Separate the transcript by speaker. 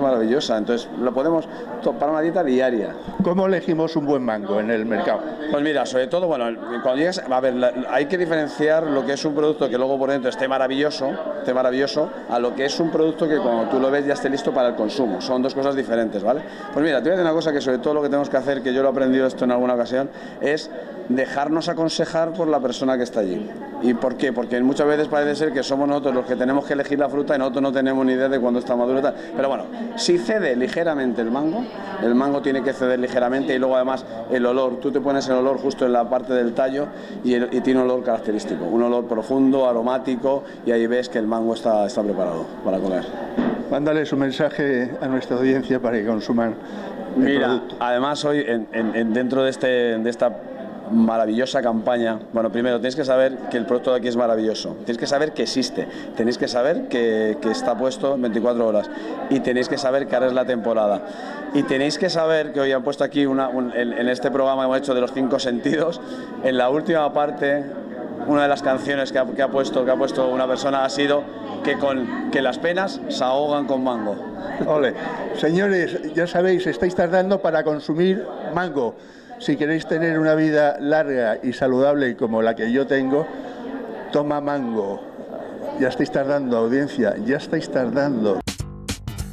Speaker 1: maravillosa. Entonces, lo podemos para una dieta diaria.
Speaker 2: ¿Cómo elegimos un buen mango en el mercado?
Speaker 1: Pues mira, sobre todo, bueno, cuando llegas, a ver, hay que diferenciar lo que es un producto que luego por dentro esté maravilloso, a lo que es un producto que cuando tú lo ves ya esté listo para el consumo. Son dos cosas diferentes, ¿vale? Pues mira, te voy a decir una cosa que sobre todo lo que tenemos que hacer, que yo lo he aprendido esto en alguna ocasión, es dejarnos aconsejar por la persona que está allí. ¿Y por qué? Porque muchas veces parece ser que somos nosotros los que tenemos que elegir la fruta y nosotros no tenemos ni idea de cuándo está maduro y tal. Pero bueno, si cede ligeramente el mango tiene que ceder ligeramente, y luego además el olor, tú te pones el olor justo en la parte del tallo y tiene un olor característico, un olor profundo, aromático, y ahí ves que el mango está preparado para comer.
Speaker 2: Mándales un mensaje a nuestra audiencia para que consuman el producto.
Speaker 1: Además hoy dentro de esta maravillosa campaña, bueno, primero tenéis que saber que el producto de aquí es maravilloso, tenéis que saber que existe, tenéis que saber que está puesto 24 horas, y tenéis que saber que ahora es la temporada, y tenéis que saber que hoy han puesto aquí en este programa que hemos hecho de los 5 sentidos, en la última parte, una de las canciones que ha puesto una persona ha sido que las penas se ahogan con mango.
Speaker 2: Ole. Señores, ya sabéis, estáis tardando para consumir mango. Si queréis tener una vida larga y saludable como la que yo tengo, toma mango. Ya estáis tardando, audiencia, ya estáis tardando.